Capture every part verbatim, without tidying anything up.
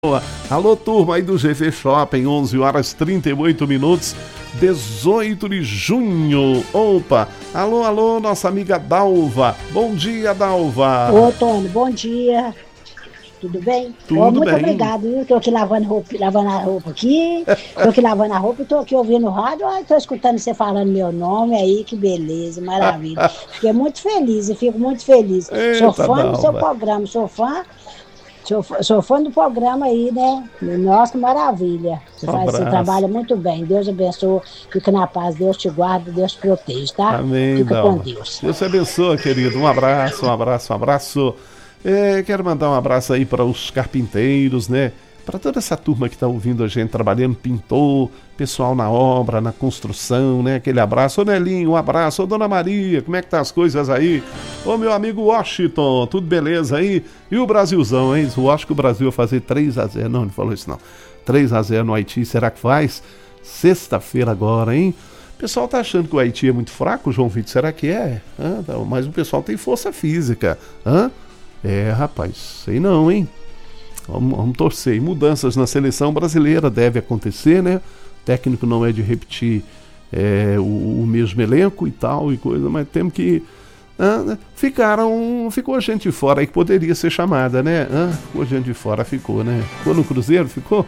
Alô, turma aí do G V Shopping, onze horas e trinta e oito minutos, dezoito de junho. Opa, alô, alô, nossa amiga Dalva. Bom dia, Dalva. Ô, Tony, bom dia. Tudo bem? Tudo oh, muito bem. obrigado, viu? Tô aqui lavando, roupa, lavando a roupa aqui. Tô aqui lavando a roupa e tô aqui ouvindo o rádio. Ai, tô escutando você falando meu nome aí, que beleza, maravilha. Fiquei muito feliz e fico muito feliz. Eita, sou fã Dalva. do seu programa, sou fã. Sou, sou fã do programa aí, né? Nossa, que maravilha. Você, Um faz, você abraço. trabalha muito bem. Deus abençoe. Fica na paz. Deus te guarda. Deus te protege, tá? Amém, Fica Dalva. com Deus. Deus te abençoe, querido. Um abraço, um abraço, um abraço. É, quero mandar um abraço aí para os carpinteiros, né? Para toda essa turma que está ouvindo a gente trabalhando, pintor, pessoal na obra, na construção, né? Aquele abraço. Ô Nelinho, um abraço. Ô Dona Maria, como é que tá as coisas aí? Ô meu amigo Washington, tudo beleza aí? E o Brasilzão, hein? Eu acho que o Brasil vai fazer três a zero. Não, não falou isso não. três a zero no Haiti, será que faz? Sexta-feira agora, hein? O pessoal tá achando que o Haiti é muito fraco, João Vitor, será que é? Hã? Mas o pessoal tem força física. Hã? É, rapaz, sei não, hein? Vamos, vamos torcer. E mudanças na seleção brasileira deve acontecer, né? O técnico não é de repetir é, o, o mesmo elenco e tal e coisa, mas temos que... Ah, ficaram, ficou gente de fora aí que poderia ser chamada, né? Ah, ficou gente de fora, ficou, né? Ficou no Cruzeiro, ficou?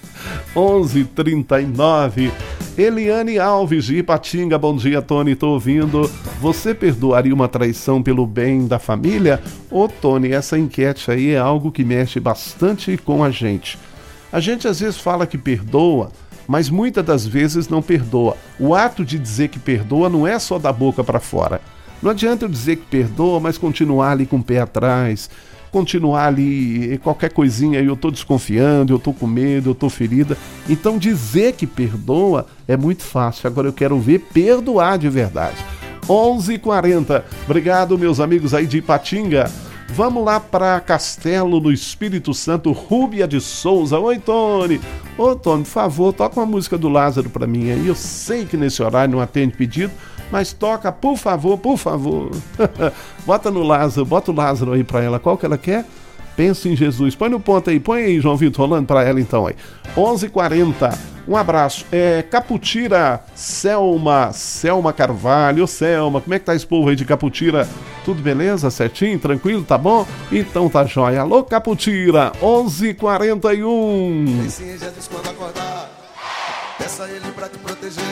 onze e trinta e nove. Eliane Alves de Ipatinga, bom dia, Tony, tô ouvindo. Você perdoaria uma traição pelo bem da família? Ô, Tony, essa enquete aí é algo que mexe bastante com a gente. A gente às vezes fala que perdoa, mas muitas das vezes não perdoa. O ato de dizer que perdoa não é só da boca para fora. Não adianta eu dizer que perdoa, mas continuar ali com o pé atrás, continuar ali, qualquer coisinha aí eu tô desconfiando, eu tô com medo, eu tô ferida. Então dizer que perdoa é muito fácil. Agora eu quero ver perdoar de verdade. onze e quarenta. Obrigado, meus amigos aí de Ipatinga. Vamos lá para Castelo, no Espírito Santo, Rúbia de Souza. Oi, Tony. Ô, Tony, por favor, toca uma música do Lázaro para mim aí. Eu sei que nesse horário não atende pedido, mas toca, por favor, por favor. Bota no Lázaro, bota o Lázaro aí pra ela. Qual que ela quer? Pensa em Jesus. Põe no ponto aí, põe aí, João Vitor, rolando pra ela então aí. onze e quarenta. Um abraço. É, Caputira, Selma, Selma Carvalho. Ô, Selma, como é que tá esse povo aí de Caputira? Tudo beleza? Certinho? Tranquilo? Tá bom? Então tá jóia. Alô, Caputira, onze e quarenta e um. Pense em Jesus quando acordar. Peça a Ele pra te proteger.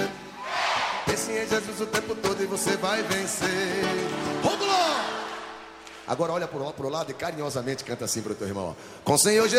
Pense em Jesus o tempo todo e você vai vencer. Vamos lá! Agora olha pro, pro lado e carinhosamente canta assim pro teu irmão. Com o Senhor Jesus.